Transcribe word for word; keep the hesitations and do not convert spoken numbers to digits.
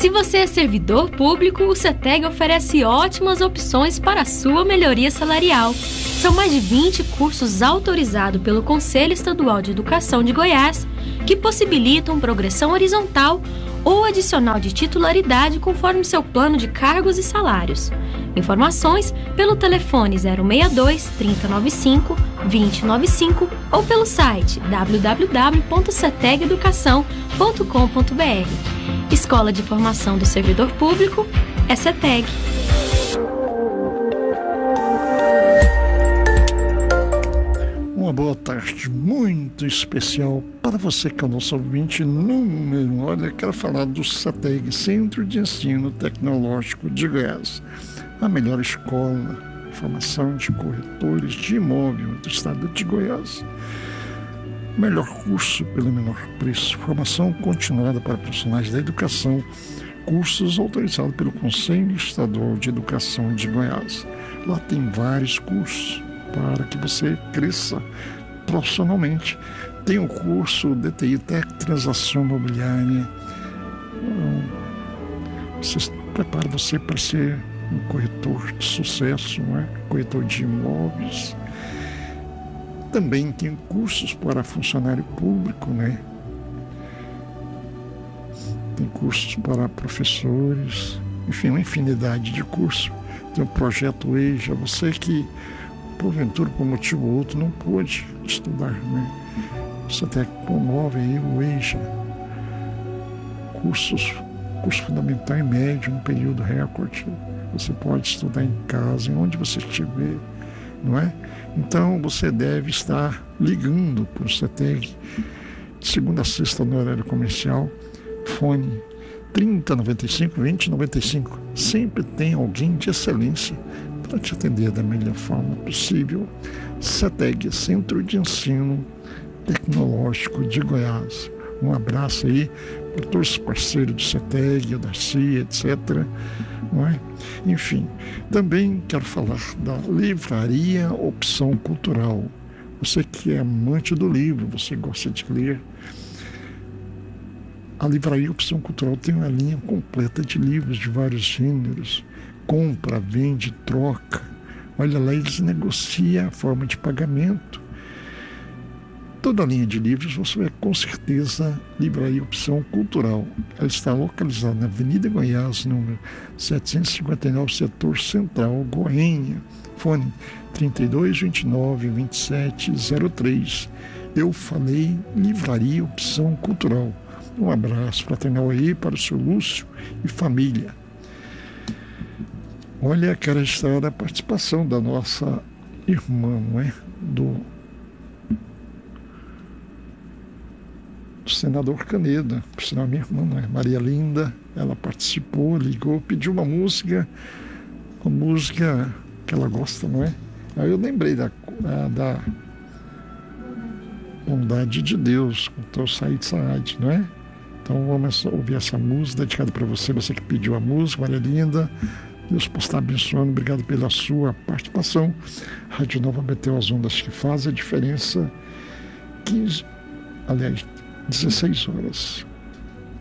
Se você é servidor público, o CETEG oferece ótimas opções para a sua melhoria salarial. São mais de vinte cursos autorizados pelo Conselho Estadual de Educação de Goiás que possibilitam progressão horizontal ou adicional de titularidade conforme seu plano de cargos e salários. Informações pelo telefone zero seis dois, trinta e noventa e cinco, vinte noventa e cinco ou pelo site w w w ponto ceteg educação ponto com ponto b r. Escola de Formação do Servidor Público é CETEG. Uma boa tarde muito especial para você que é o nosso ouvinte número um. Olha, quero falar do CETEG, Centro de Ensino Tecnológico de Goiás. A melhor escola de formação de corretores de imóvel do estado de Goiás. Melhor curso pelo menor preço. Formação continuada para profissionais da educação. Cursos autorizados pelo Conselho Estadual de Educação de Goiás. Lá tem vários cursos para que você cresça profissionalmente. Tem o curso D T I, Técnico de Transação Imobiliária. Você prepara você para ser um corretor de sucesso, não é? Corretor de imóveis. Também tem cursos para funcionário público, né? Tem cursos para professores, enfim, uma infinidade de cursos. Tem o projeto EJA, você que porventura por um motivo ou outro não pôde estudar, né? Você até promove aí o EJA, cursos, curso fundamental e médio, um período recorde. Você pode estudar em casa, em onde você estiver, não é? Então você deve estar ligando para o CETEG de segunda a sexta no horário comercial, fone trinta, noventa e cinco, vinte, noventa e cinco. Sempre tem alguém de excelência para te atender da melhor forma possível. CETEG, Centro de Ensino Tecnológico de Goiás. Um abraço aí para todos os parceiros do CETEG, o Darcy, etcétera. Não é? Enfim, também quero falar da Livraria Opção Cultural. Você que é amante do livro, você gosta de ler, a Livraria Opção Cultural tem uma linha completa de livros de vários gêneros. Compra, vende, troca. Olha lá, eles negociam a forma de pagamento. Toda a linha de livros você vai com certeza Livraria Opção Cultural. Ela está localizada na Avenida Goiás, número setecentos e cinquenta e nove, setor central, Goiânia. Fone trinta e dois, vinte e nove, vinte e sete, zero três. Eu falei Livraria Opção Cultural. Um abraço fraternal aí para o seu Lúcio e família. Olha, quero registrar a participação da nossa irmã, não é? Do, do senador Caneda, por sinal minha irmã, não é? Maria Linda, ela participou, ligou, pediu uma música, uma música que ela gosta, não é? Aí eu lembrei da, da Bondade de Deus, com o Said Saad, não é? Então vamos ouvir essa música dedicada para você, você que pediu a música, Maria Linda. Deus possa estar abençoando, obrigado pela sua participação. Rádio Nova Betel, as ondas que fazem a diferença. quinze, aliás, dezesseis horas.